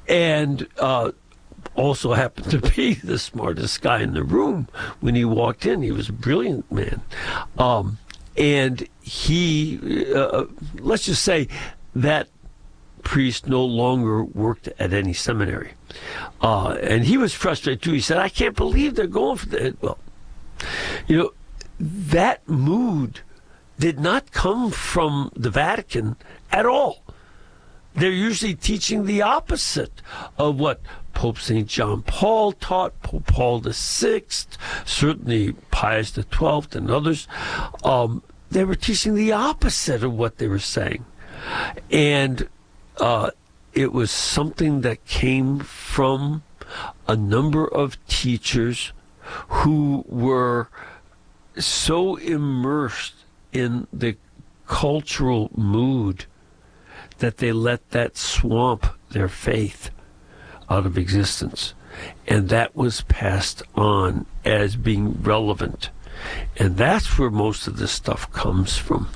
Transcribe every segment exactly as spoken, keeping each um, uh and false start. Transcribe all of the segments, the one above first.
and uh, also happened to be the smartest guy in the room when he walked in. He was a brilliant man. Um, and he, uh, let's just say that priest no longer worked at any seminary. Uh, and he was frustrated too. He said, I can't believe they're going for that. Well, you know, that mood did not come from the Vatican at all. They're usually teaching the opposite of what Pope Saint John Paul taught, Pope Paul the Sixth, certainly Pius the Twelfth and others. Um, they were teaching the opposite of what they were saying. And uh, it was something that came from a number of teachers who were so immersed in the cultural mood that they let that swamp their faith out of existence. And that was passed on as being relevant. And that's where most of this stuff comes from.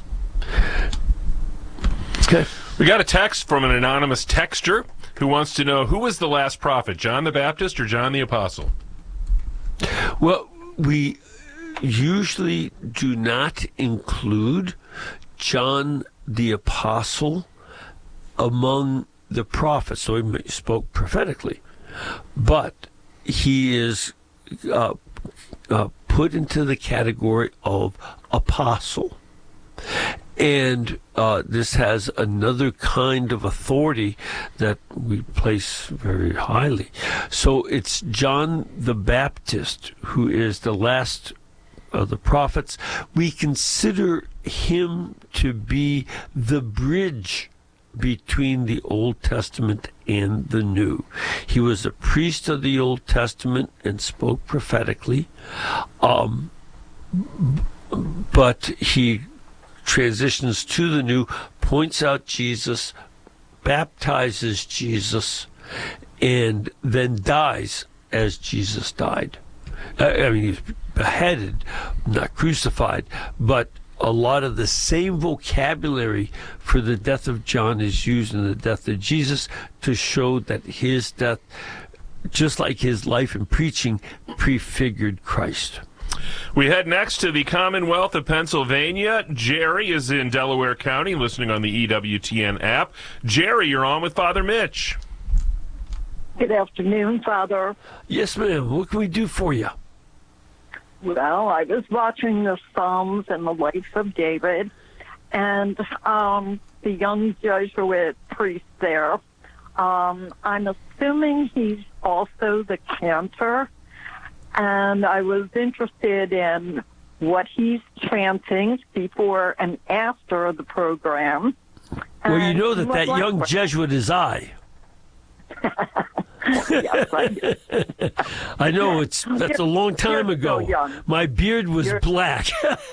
Okay. We got a text from an anonymous texter who wants to know, who was the last prophet, John the Baptist or John the Apostle? Well, we usually do not include John the Apostle among the prophets, so he spoke prophetically, but he is uh, uh, put into the category of apostle. And uh, this has another kind of authority that we place very highly. So it's John the Baptist who is the last of the prophets. We consider him to be the bridge between the Old Testament and the New. He was a priest of the Old Testament and spoke prophetically, um, but he transitions to the New, points out Jesus, baptizes Jesus, and then dies as Jesus died. I mean, he's beheaded, not crucified, but a lot of the same vocabulary for the death of John is used in the death of Jesus to show that his death, just like his life and preaching, prefigured Christ. We head next to the Commonwealth of Pennsylvania. Jerry is in Delaware County, listening on the E W T N app. Jerry, you're on with Father Mitch. Good afternoon, Father. Yes, ma'am. What can we do for you? Well, I was watching the Psalms and the life of David, and um, the young Jesuit priest there, um, I'm assuming he's also the cantor, and I was interested in what he's chanting before and after the program. Well, you know that that young Jesuit is I. Yes, I do. I know, it's that's a long time You're ago. so young. My beard was You're... black.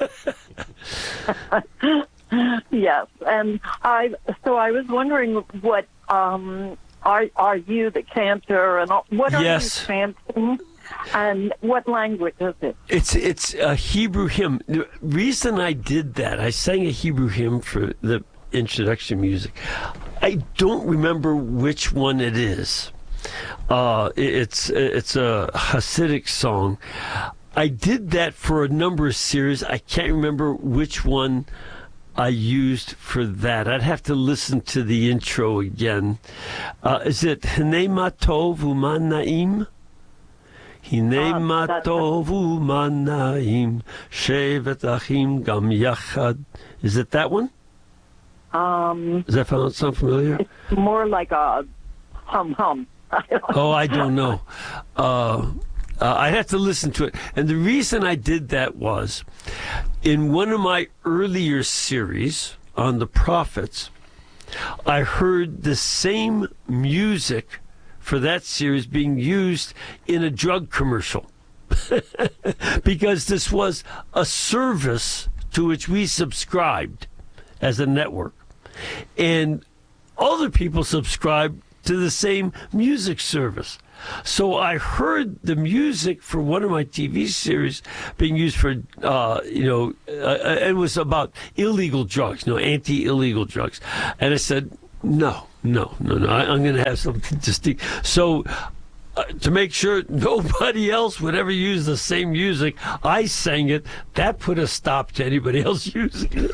Yes, and I so I was wondering what um are are you the cantor, and what are Yes. you chanting, and what language is it? It's it's a Hebrew hymn. The reason I did that, I sang a Hebrew hymn for the introduction music. I don't remember which one it is. Uh, it's it's a Hasidic song. I did that for a number of series. I can't remember which one I used for that. I'd have to listen to the intro again. Uh, is it Hinei ma tov u'ma na'im? Hinei ma tov u'ma na'im shevet achim gam yachad. Is it that one? Um, Does that sound familiar? It's more like a hum hum. Oh, I don't know. Uh, uh, I have to listen to it. And the reason I did that was, in one of my earlier series on the prophets, I heard the same music for that series being used in a drug commercial. Because this was a service to which we subscribed as a network. And other people subscribed to the same music service. So I heard the music for one of my T V series being used for, uh, you know, uh, it was about illegal drugs, you know, anti-illegal drugs. And I said, no, No, no, no. I, I'm going to have something distinct. So, uh, to make sure nobody else would ever use the same music, I sang it. That put a stop to anybody else using it.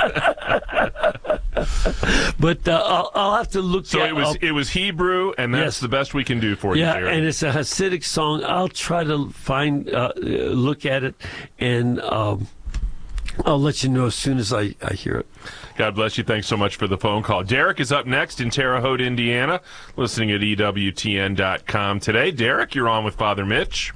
But uh, I'll, I'll have to look. So at, it was I'll, it was Hebrew, and that's Yes. the best we can do for yeah, you, Jerry. and it's a Hasidic song. I'll try to find, uh, look at it, and um, I'll let you know as soon as I, I hear it. God bless you. Thanks so much for the phone call. Derek is up next in Terre Haute, Indiana, listening at E W T N dot com today. Derek, you're on with Father Mitch.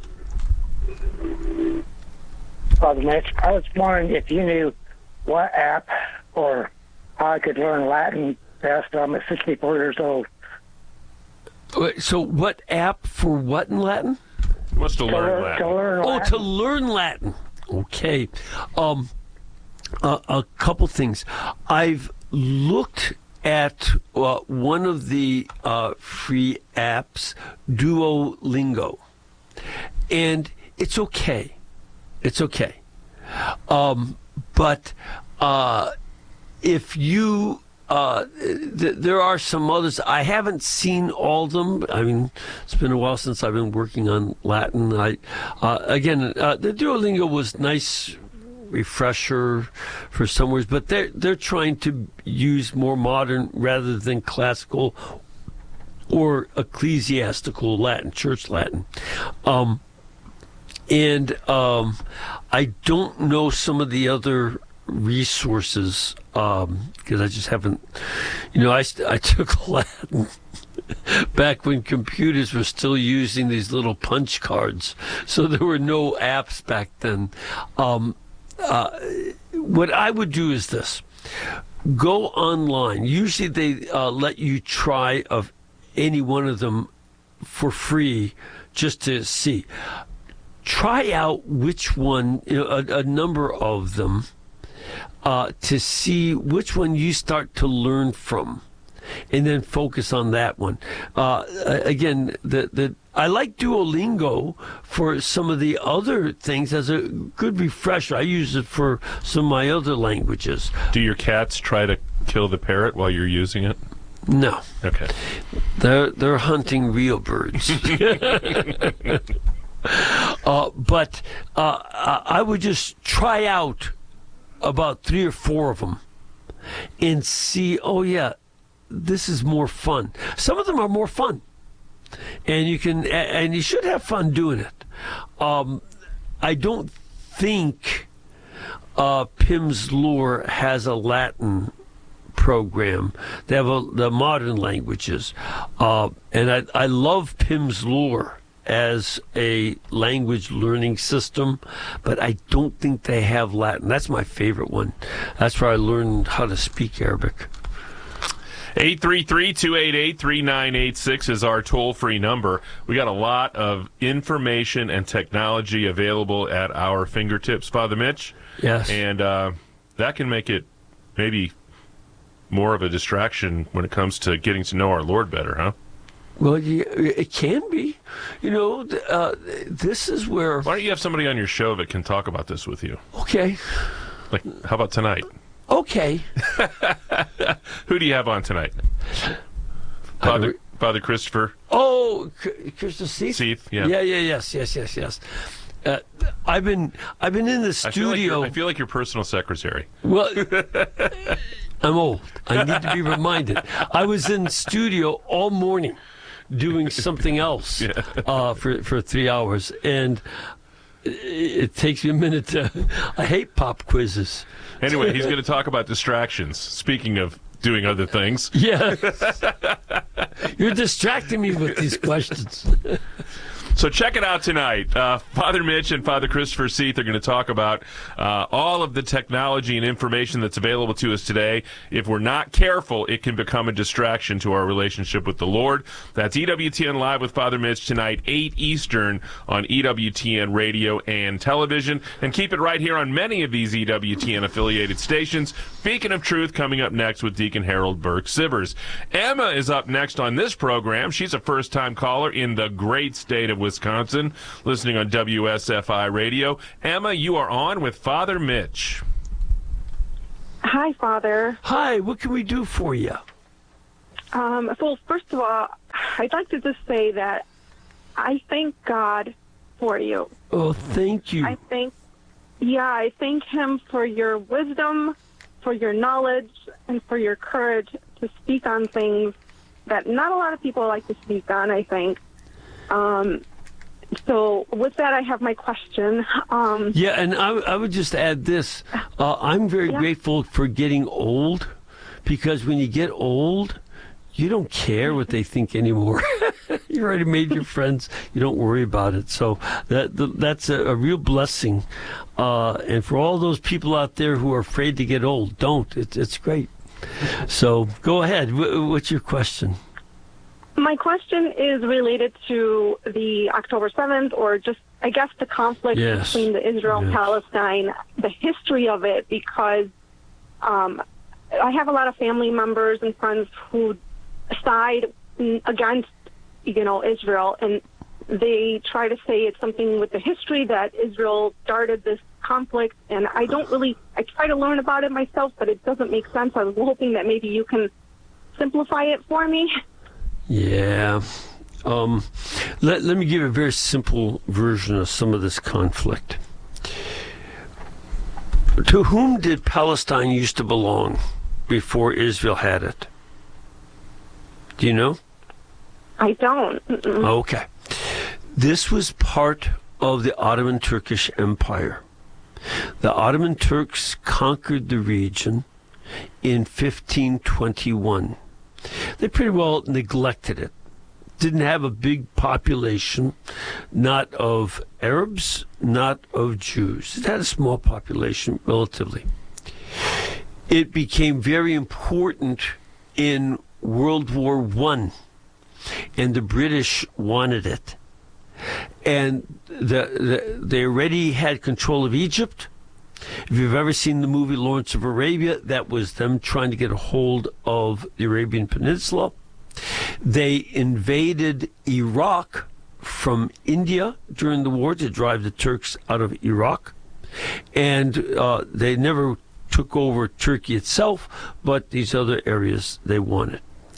Father Mitch, I was wondering if you knew what app or how I could learn Latin best. I'm sixty-four years old. Wait, So, what app for what in Latin? He wants to To learn learn, Latin. to learn Oh, Latin. to learn Latin. Okay. Um, uh, a couple things. I've looked at uh, one of the uh, free apps, Duolingo, and it's okay. It's okay. Um, but uh, if you Uh, th- there are some others. I haven't seen all of them. I mean, it's been a while since I've been working on Latin. I, uh, again, uh, the Duolingo was nice refresher for some words, but they're they're trying to use more modern rather than classical or ecclesiastical Latin, church Latin. Um, and um, I don't know some of the other resources because um, I just haven't, you know, I, st- I took Latin back when computers were still using these little punch cards, so there were no apps back then. Um, uh, what I would do is this: go online. Usually they uh, let you try of any one of them for free just to see. Try out which one, you know, a, a number of them, uh, to see which one you start to learn from, and then focus on that one. Uh, again, the the I like Duolingo for some of the other things as a good refresher. I use it for some of my other languages. Do your cats try to kill the parrot while you're using it? No, Okay. they're they're hunting real birds. Uh, but uh, I would just try out about three or four of them and see, oh, yeah, this is more fun. Some of them are more fun. And you can, and you should have fun doing it. Um, I don't think uh, Pimsleur has a Latin program. They have a, the modern languages. Uh, and I, I love Pimsleur as a language learning system, but I don't think they have Latin. That's my favorite one. That's where I learned how to speak Arabic. eight three three, two eight eight, three nine eight six is our toll-free number. We got a lot of information and technology available at our fingertips, Father Mitch. Yes. And uh, that can make it maybe more of a distraction when it comes to getting to know our Lord better, huh? Well, yeah, it can be. You know, uh, this is where... Why don't you have somebody on your show that can talk about this with you? Okay. Like, how about tonight? Okay. Who do you have on tonight? Father Father Christopher Oh, Christopher Seith? Seith, yeah. Yeah, yeah, yes, yes, yes, yes. Uh, I've been I've been in the I feel, like studio. you're, I feel like your personal secretary. Well, I'm old. I need to be reminded. I was in studio all morning doing something else Yeah. uh, for for three hours, and it, it takes me a minute to. I hate pop quizzes. Anyway, he's going to talk about distractions. Speaking of doing other things. Yeah, you're distracting me with these questions. So check it out tonight. Uh, Father Mitch and Father Christopher Seith are going to talk about uh, all of the technology and information that's available to us today. If we're not careful, it can become a distraction to our relationship with the Lord. That's E W T N Live with Father Mitch tonight, eight Eastern on E W T N Radio and Television. And keep it right here on many of these E W T N-affiliated stations. Beacon of Truth coming up next with Deacon Harold Burke-Sivers. Emma is up next on this program. She's a first-time caller in the great state of Wisconsin, listening on W S F I Radio. Emma, you are on with Father Mitch. Hi, Father. Hi, what can we do for you? Um, well, first of all, I'd like to just say that I thank God for you. Oh, thank you. I thank, yeah, I thank him for your wisdom, for your knowledge, and for your courage to speak on things that not a lot of people like to speak on, I think. Um, so with that, I have my question. Um, yeah, and I, I would just add this. Uh, I'm very yeah. grateful for getting old, because when you get old, you don't care what they think anymore. You already made your friends. You don't worry about it. So that that's a, a real blessing. Uh, and for all those people out there who are afraid to get old, don't. It's, it's great. So go ahead. What's your question? My question is related to the October seventh, or just, I guess, the conflict yes. between the Israel-Palestine, yes. the history of it, because um, I have a lot of family members and friends who side against, you know, Israel, and they try to say it's something with the history that Israel started this conflict, and I don't really, I try to learn about it myself, but it doesn't make sense. I was hoping that maybe you can simplify it for me. Yeah. Um, let, let me give a very simple version of some of this conflict. To whom did Palestine used to belong before Israel had it? Do you know? I don't. Mm-mm. Okay. This was part of the Ottoman Turkish Empire. The Ottoman Turks conquered the region in fifteen twenty-one. They pretty well neglected it. Didn't have a big population, not of Arabs, not of Jews. It had a small population, relatively. It became very important in World War One, and the British wanted it. And the, the, they already had control of Egypt. If you've ever seen the movie Lawrence of Arabia, that was them trying to get a hold of the Arabian Peninsula. They invaded Iraq from India during the war to drive the Turks out of Iraq. And uh, they never took over Turkey itself, but these other areas they wanted.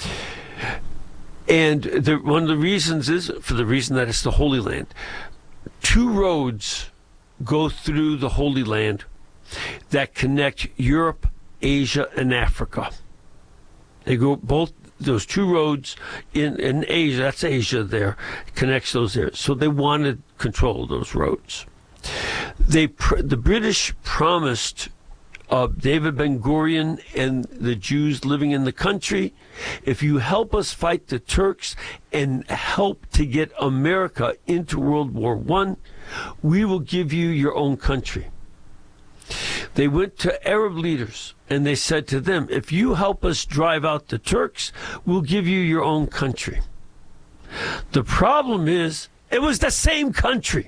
And the, one of the reasons is, for the reason that it's the Holy Land, two roads go through the Holy Land that connect Europe, Asia, and Africa. They go both, those two roads in, in Asia, that's Asia there, connects those there. So they wanted control of those roads. They, the British promised Uh, David Ben-Gurion and the Jews living in the country, if you help us fight the Turks and help to get America into World War One, we will give you your own country. They went to Arab leaders and they said to them, if you help us drive out the Turks, we'll give you your own country. The problem is, it was the same country.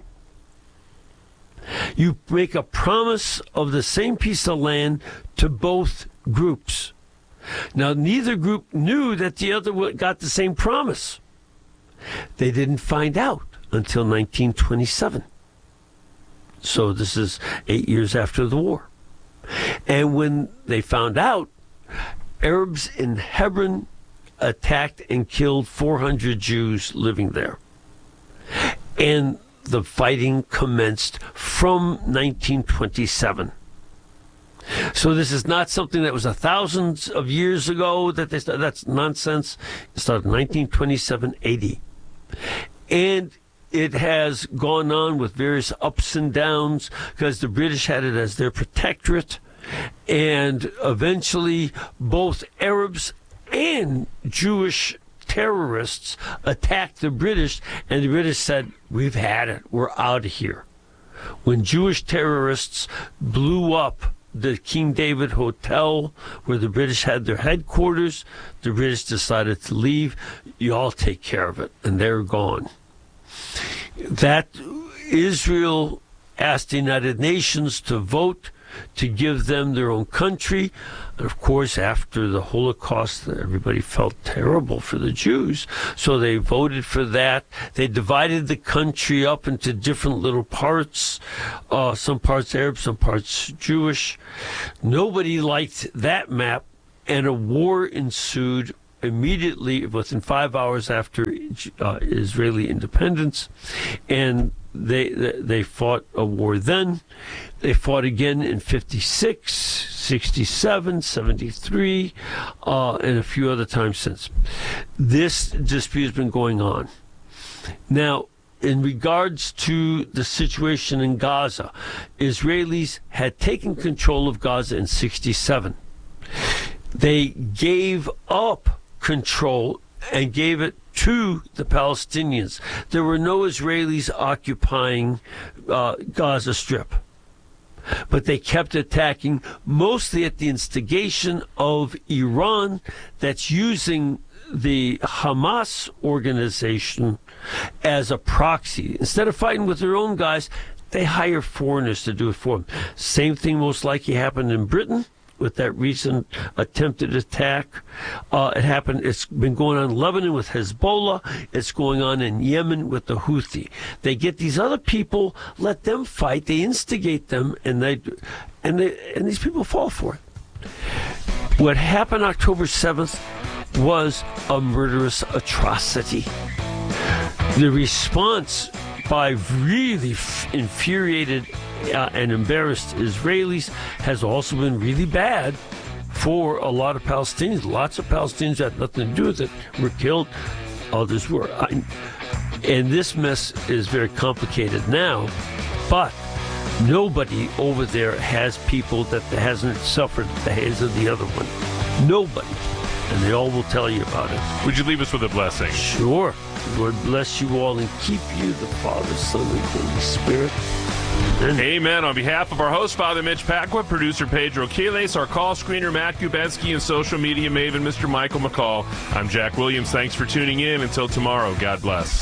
You make a promise of the same piece of land to both groups. Now, neither group knew that the other got the same promise. They didn't find out until nineteen twenty-seven. So this is eight years after the war. And when they found out, Arabs in Hebron attacked and killed four hundred Jews living there. And the fighting commenced from nineteen twenty-seven. So this is not something that was a thousands of years ago that they started. That's nonsense. It started in nineteen twenty-seven A D. And it has gone on with various ups and downs because the British had it as their protectorate. And eventually both Arabs and Jewish terrorists attacked the British, and the British said, we've had it, we're out of here. When Jewish terrorists blew up the King David Hotel where the British had their headquarters, the British decided to leave. You all take care of it, and they're gone. That Israel asked the United Nations to vote to give them their own country. And of course, after the Holocaust, everybody felt terrible for the Jews, so they voted for that. They divided the country up into different little parts, uh, some parts Arab, some parts Jewish. Nobody liked that map, and a war ensued immediately, within five hours after uh, Israeli independence, and they they fought a war then. They fought again in fifty-six, sixty-seven, seventy-three, uh, and a few other times since. This dispute has been going on. Now, in regards to the situation in Gaza, Israelis had taken control of Gaza in sixty-seven. They gave up control and gave it to the Palestinians. There were no Israelis occupying uh, Gaza Strip. But they kept attacking, mostly at the instigation of Iran, that's using the Hamas organization as a proxy. Instead of fighting with their own guys, they hire foreigners to do it for them. Same thing most likely happened in Britain with that recent attempted attack. Uh, it happened, it's been going on in Lebanon with Hezbollah. It's going on in Yemen with the Houthi. They get these other people, let them fight, they instigate them, and they, and they, and these people fall for it. What happened October seventh was a murderous atrocity. The response by really f- infuriated uh, and embarrassed Israelis has also been really bad for a lot of Palestinians. Lots of Palestinians had nothing to do with it, were killed, others were. I, and this mess is very complicated now, but nobody over there has people that hasn't suffered at the hands of the other one. Nobody. And they all will tell you about it. Would you leave us with a blessing? Sure. Lord bless you all and keep you, the Father, Son, and Holy Spirit. Amen. Amen. On behalf of our host, Father Mitch Pacwa, producer Pedro Quiles, our call screener Matt Gubensky, and social media maven Mister Michael McCall, I'm Jack Williams. Thanks for tuning in. Until tomorrow, God bless.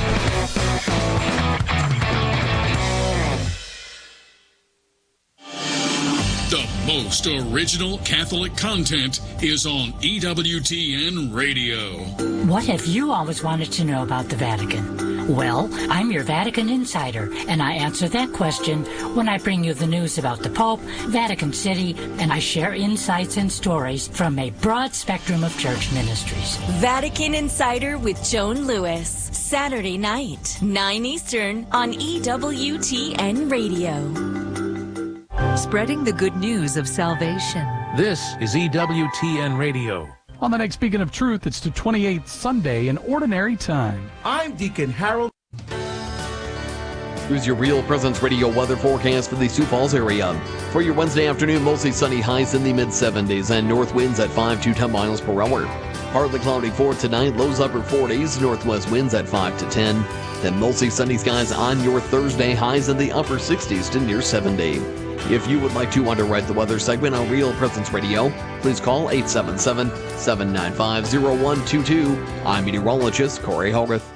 The most original Catholic content is on E W T N Radio. What have you always wanted to know about the Vatican? Well, I'm your Vatican insider, and I answer that question when I bring you the news about the Pope, Vatican City, and I share insights and stories from a broad spectrum of church ministries. Vatican Insider with Joan Lewis, Saturday night, nine Eastern on E W T N Radio. Spreading the good news of salvation. This is E W T N Radio. On the next Beacon of Truth, it's the twenty-eighth Sunday in Ordinary Time. I'm Deacon Harold. Here's your Real Presence Radio weather forecast for the Sioux Falls area. For your Wednesday afternoon, mostly sunny, highs in the mid seventies and north winds at five to ten miles per hour. Partly cloudy for tonight, lows upper forties, northwest winds at five to ten. Then mostly sunny skies on your Thursday, highs in the upper sixties to near seventy. If you would like to underwrite the weather segment on Real Presence Radio, please call eight seven seven, seven nine five, zero one two two. I'm meteorologist Corey Hogarth.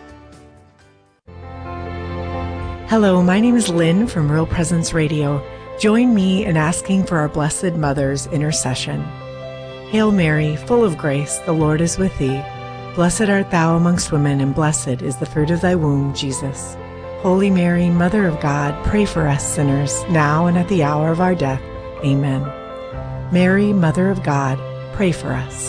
Hello, my name is Lynn from Real Presence Radio. Join me in asking for our Blessed Mother's intercession. Hail Mary, full of grace, the Lord is with thee. Blessed art thou amongst women, and blessed is the fruit of thy womb, Jesus. Holy Mary, Mother of God, pray for us sinners, now and at the hour of our death. Amen. Mary, Mother of God, pray for us.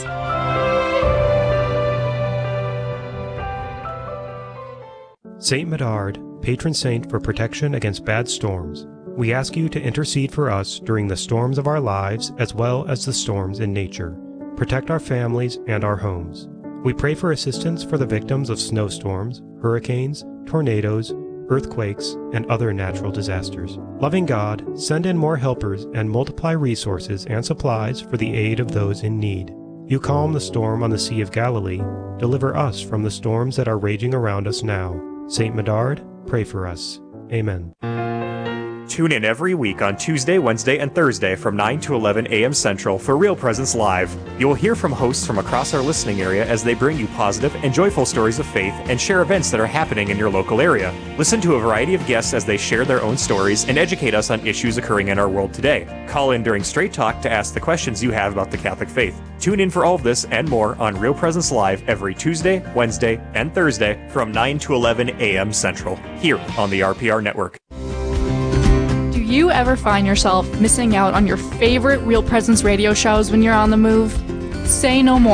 Saint Medard, patron saint for protection against bad storms, we ask you to intercede for us during the storms of our lives as well as the storms in nature. Protect our families and our homes. We pray for assistance for the victims of snowstorms, hurricanes, tornadoes, earthquakes, and other natural disasters. Loving God, send in more helpers and multiply resources and supplies for the aid of those in need. You calm the storm on the Sea of Galilee. Deliver us from the storms that are raging around us now. Saint Medard, pray for us. Amen. Tune in every week on Tuesday, Wednesday, and Thursday from nine to eleven a.m. Central for Real Presence Live. You will hear from hosts from across our listening area as they bring you positive and joyful stories of faith and share events that are happening in your local area. Listen to a variety of guests as they share their own stories and educate us on issues occurring in our world today. Call in during Straight Talk to ask the questions you have about the Catholic faith. Tune in for all of this and more on Real Presence Live every Tuesday, Wednesday, and Thursday from nine to eleven a.m. Central, here on the R P R Network. Do you ever find yourself missing out on your favorite Real Presence radio shows when you're on the move? Say no more.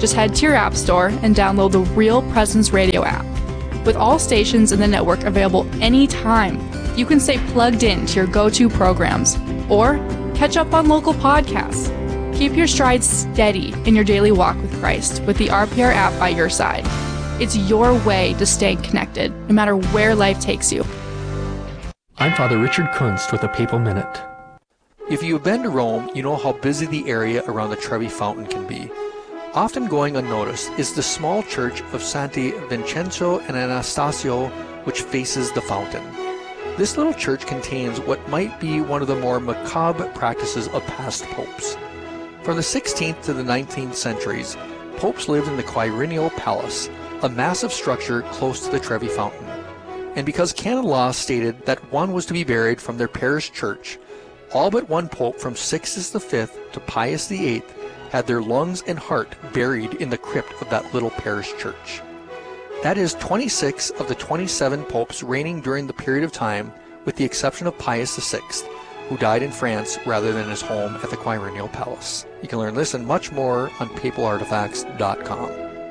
Just head to your app store and download the Real Presence Radio app. With all stations in the network available anytime, you can stay plugged in to your go-to programs or catch up on local podcasts. Keep your strides steady in your daily walk with Christ with the R P R app by your side. It's your way to stay connected, no matter where life takes you. I'm Father Richard Kunst with a Papal Minute. If you've been to Rome, you know how busy the area around the Trevi Fountain can be. Often going unnoticed is the small church of Santi Vincenzo and Anastasio, which faces the fountain. This little church contains what might be one of the more macabre practices of past popes. From the sixteenth to the nineteenth centuries, popes lived in the Quirinial Palace, a massive structure close to the Trevi Fountain. And because canon law stated that one was to be buried from their parish church, all but one pope from Sixtus the Fifth to Pius the Eighth had their lungs and heart buried in the crypt of that little parish church. That is twenty-six of the twenty-seven popes reigning during the period of time, with the exception of Pius the Sixth, who died in France rather than his home at the Quirinial Palace. You can learn this and much more on papal artifacts dot com.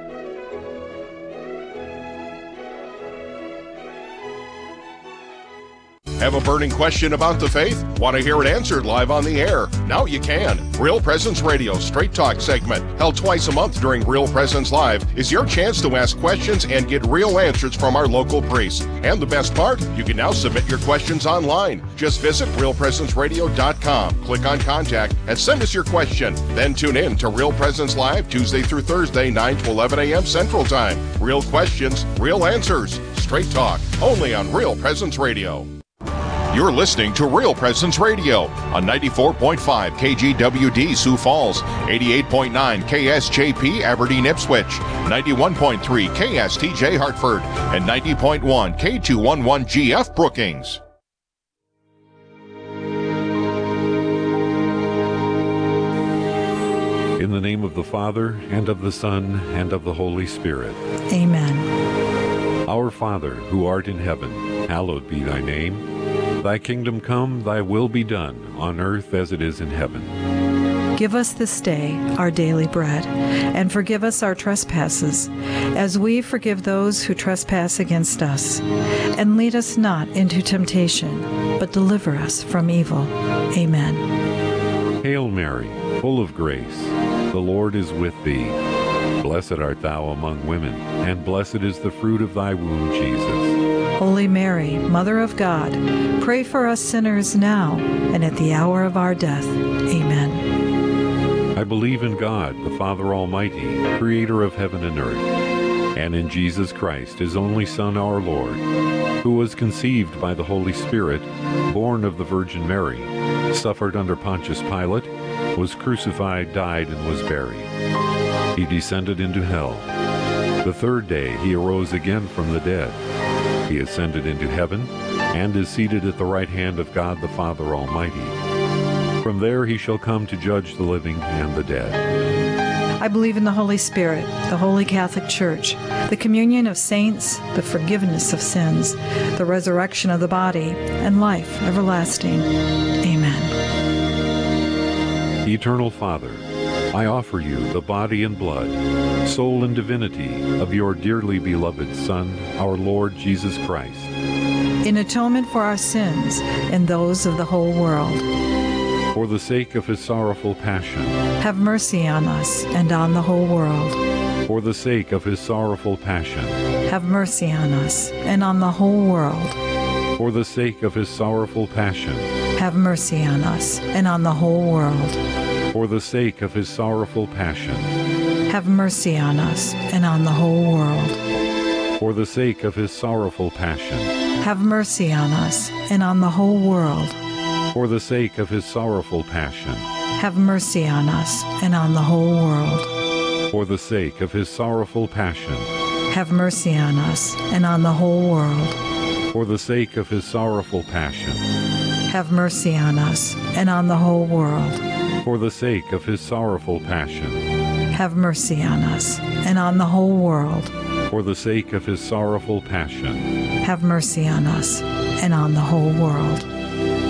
Have a burning question about the faith? Want to hear it answered live on the air? Now you can. Real Presence Radio Straight Talk segment, held twice a month during Real Presence Live, is your chance to ask questions and get real answers from our local priests. And the best part, you can now submit your questions online. Just visit real presence radio dot com, click on Contact, and send us your question. Then tune in to Real Presence Live Tuesday through Thursday, nine to eleven a.m. Central Time. Real questions, real answers. Straight Talk, only on Real Presence Radio. You're listening to Real Presence Radio on ninety-four point five K G W D Sioux Falls, eighty-eight point nine K S J P Aberdeen Ipswich, ninety-one point three K S T J Hartford, and ninety point one K two eleven G F Brookings. In the name of the Father, and of the Son, and of the Holy Spirit. Amen. Our Father, who art in heaven, hallowed be thy name. Thy kingdom come, thy will be done, on earth as it is in heaven. Give us this day our daily bread, and forgive us our trespasses, as we forgive those who trespass against us. And lead us not into temptation, but deliver us from evil. Amen. Hail Mary, full of grace, the Lord is with thee. Blessed art thou among women, and blessed is the fruit of thy womb, Jesus. Holy Mary, Mother of God, pray for us sinners now and at the hour of our death. Amen. I believe in God, the Father Almighty, creator of heaven and earth, and in Jesus Christ, his only Son, our Lord, who was conceived by the Holy Spirit, born of the Virgin Mary, suffered under Pontius Pilate, was crucified, died, and was buried. He descended into hell. The third day he arose again from the dead. He ascended into heaven, and is seated at the right hand of God the Father Almighty. From there he shall come to judge the living and the dead. I believe in the Holy Spirit, the Holy Catholic Church, the communion of saints, the forgiveness of sins, the resurrection of the body, and life everlasting. Amen. Eternal Father, I offer you the body and blood, soul and divinity of your dearly beloved Son, our Lord Jesus Christ, in atonement for our sins and those of the whole world. For the sake of his sorrowful passion, have mercy on us and on the whole world. For the sake of his sorrowful passion, have mercy on us and on the whole world. For the sake of his sorrowful passion, have mercy on us and on the whole world. For the sake of his sorrowful passion, have mercy on us and on the whole world. For the sake of his sorrowful passion, have mercy on us and on the whole world. For the sake of his sorrowful passion, have mercy on us and on the whole world. For the sake of his sorrowful passion, have mercy on us and on the whole world. For the sake of his sorrowful passion, have mercy on us and on the whole world. For the sake of his sorrowful passion, have mercy on us and on the whole world. For the sake of his sorrowful passion, have mercy on us and on the whole world.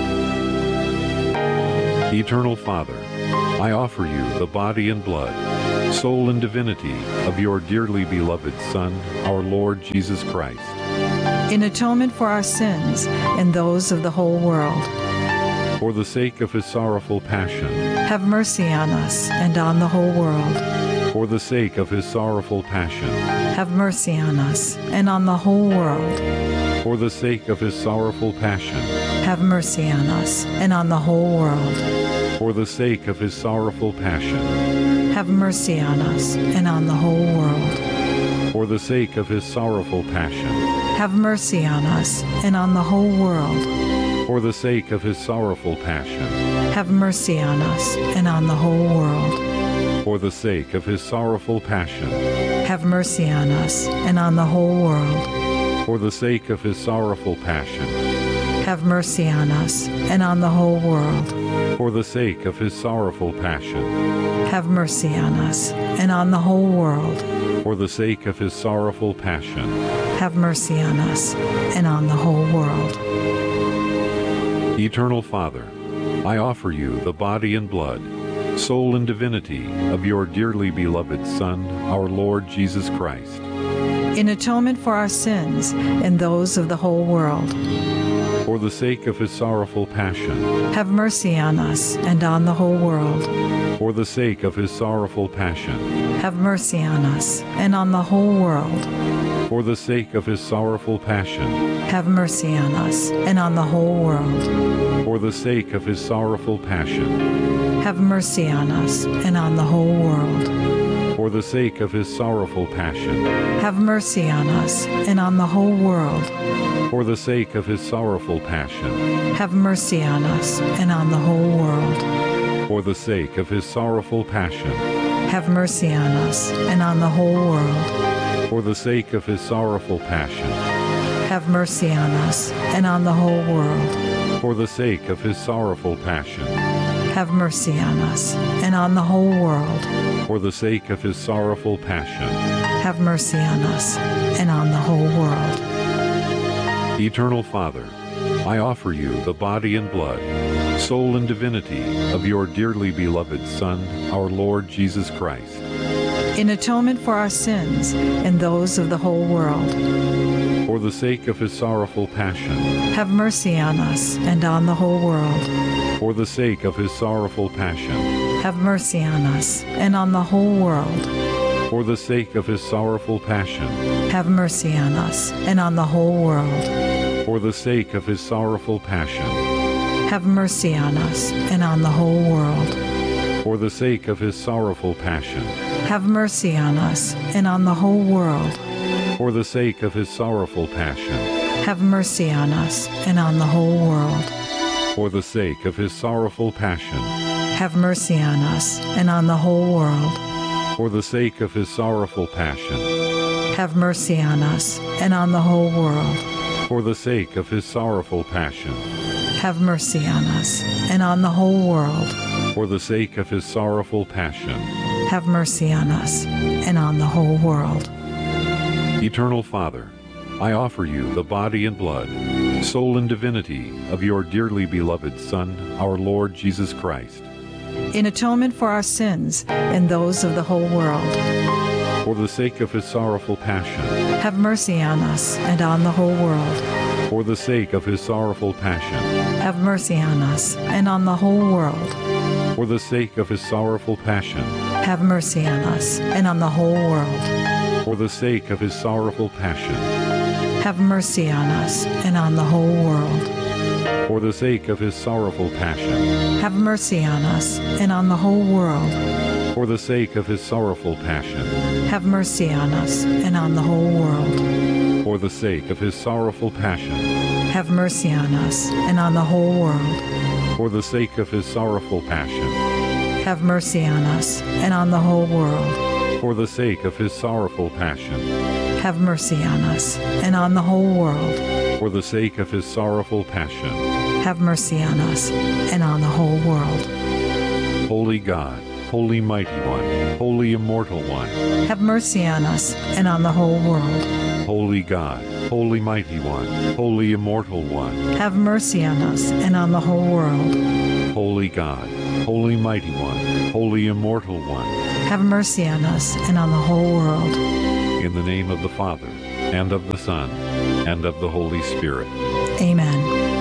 Eternal Father, I offer you the body and blood, soul and divinity of your dearly beloved Son, our Lord Jesus Christ. In atonement for our sins and those of the whole world. For the sake of his sorrowful passion. Have mercy on us and on the whole world. For the sake of his sorrowful passion. Have mercy on us and on the whole world. For the sake of his sorrowful passion. Have mercy on us and on the whole world. For the sake of his sorrowful passion. Have mercy on us and on the whole world. For the sake of his sorrowful passion. Have mercy on us and on the whole world. For the sake of his sorrowful passion. Have mercy on us and on the whole world. For the sake of his sorrowful passion. Have mercy on us and on the whole world. For the sake of his sorrowful passion. Have mercy on us and on the whole world. For the sake of his sorrowful passion. Have mercy on us and on the whole world. For the sake of his sorrowful passion. Have mercy on us and on the whole world. Eternal Father, I offer you the body and blood, soul and divinity of your dearly beloved Son, our Lord Jesus Christ. In atonement for our sins and those of the whole world. For the sake of his sorrowful passion. Have mercy on us and on the whole world. For the sake of his sorrowful passion. Have mercy on us and on the whole world. For the sake of his sorrowful passion. Have mercy on us and on the whole world. For the sake of his sorrowful passion. Have mercy on us and on the whole world. For the sake of his sorrowful passion. Have mercy on us and on the whole world. For the sake of his sorrowful passion. Have mercy on us and on the whole world. For the sake of his sorrowful passion. Have mercy on us and on the whole world. For the sake of his sorrowful passion. Have mercy on us and on the whole world. For the sake of his sorrowful passion. Have mercy on us and on the whole world. For the sake of his sorrowful passion. Have mercy on us and on the whole world. Eternal Father, I offer you the body and blood, soul and divinity of your dearly beloved Son, our Lord Jesus Christ. In atonement for our sins and those of the whole world. For the sake of his sorrowful passion. Have mercy on us and on the whole world. For the sake of his sorrowful passion. Have mercy on us and on the whole world. For the sake of his sorrowful passion. Have mercy on us and on the whole world. For the sake of his sorrowful passion. Have mercy on us and on the whole world. For the sake of his sorrowful passion. Have mercy on us and on the whole world. For the sake of his sorrowful passion. Have mercy on us and on the whole world. For the sake of his sorrowful passion. Have mercy on us and on the whole world. For the sake of his sorrowful passion. Have mercy on us and on the whole world. For the sake of his sorrowful passion. Have mercy on us and on the whole world. For the sake of his sorrowful passion. Have mercy on us and on the whole world. Eternal Father, I offer you the body and blood, soul and divinity of your dearly beloved Son, our Lord Jesus Christ. In atonement for our sins and those of the whole world. For the sake of his sorrowful passion. Have mercy on us and on the whole world. For the sake of his sorrowful passion. Have mercy on us and on the whole world. For the sake of his sorrowful passion. Have mercy on us and on the whole world. For the sake of his sorrowful passion. Have mercy on us and on the whole world. For the sake of his sorrowful passion. Have mercy on us and on the whole world. For the sake of his sorrowful passion. Have mercy on us and on the whole world. For the sake of his sorrowful passion. Have mercy on us and on the whole world. For the sake of his sorrowful passion. Have mercy on us and on the whole world. For the sake of his sorrowful passion. Have mercy on us and on the whole world. For the sake of his sorrowful passion. Have mercy on us and on the whole world. Holy God, Holy Mighty One, Holy Immortal One. Have mercy on us and on the whole world. Holy God, Holy Mighty One, Holy Immortal One. Have mercy on us and on the whole world. Holy God, Holy Mighty One, Holy Immortal One. have mercy on us and on the whole world. In the name of the Father, and of the Son, and of the Holy Spirit. Amen.